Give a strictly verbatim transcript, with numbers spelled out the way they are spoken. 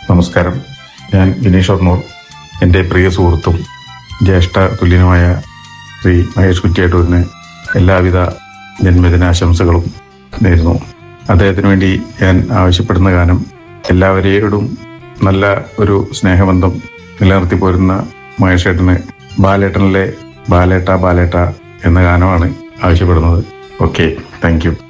നമസ്കാരം. ഞാൻ വിനീഷ് ഷൊർണൂർ. എൻ്റെ പ്രിയ സുഹൃത്തും ജ്യേഷ്ഠ തുല്യനുമായ ശ്രീ മഹേഷ് കുറ്റ്യാട്ടൂരിന് എല്ലാവിധ ജന്മദിനാശംസകളും നേരുന്നു. അദ്ദേഹത്തിന് വേണ്ടി ഞാൻ ആവശ്യപ്പെടുന്ന ഗാനം എല്ലാവരെയോടും നല്ല ഒരു സ്നേഹബന്ധം നിലനിർത്തി പോരുന്ന മഹേഷേട്ടന് ബാലേട്ടനിലെ ബാലേട്ട ബാലേട്ട എന്ന ഗാനമാണ് ആവശ്യപ്പെടുന്നത്. Okay, thank you.